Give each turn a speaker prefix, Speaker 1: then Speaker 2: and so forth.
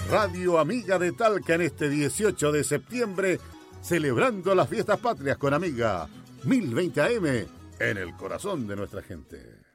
Speaker 1: Radio Amiga de Talca en este 18 de septiembre, celebrando las fiestas patrias con Amiga 1020 AM en el corazón de nuestra gente.